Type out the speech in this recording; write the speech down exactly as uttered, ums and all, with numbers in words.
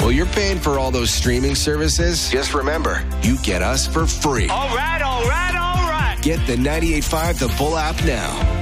Well, you're paying for all those streaming services. Just remember, you get us for free. All right, all right, all right. Get the ninety-eight point five The Bull app now.